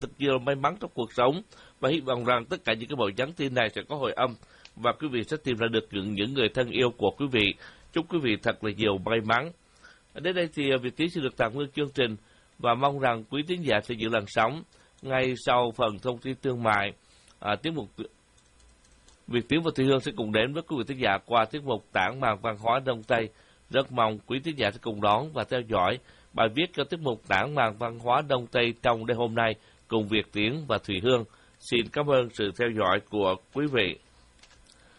thật nhiều may mắn trong cuộc sống và hy vọng rằng tất cả những cái buổi nhắn tin này sẽ có hồi âm và quý vị sẽ tìm ra được những người thân yêu của quý vị. Chúc quý vị thật là nhiều may mắn. Đến đây thì Việt Tiến xin được tạm ngưng chương trình và mong rằng quý tín giả sẽ giữ làn sóng ngay sau phần thông tin thương mại. Tiết mục Việt Tiến và Thùy Hương sẽ cùng đến với quý vị tín giả qua tiết mục Tản màn văn hóa Đông Tây. Rất mong quý tín giả sẽ cùng đón và theo dõi bài viết cho tiết mục Tản màn văn hóa Đông Tây trong đêm hôm nay cùng Việt Tiến và Thùy Hương. Xin cảm ơn sự theo dõi của quý vị.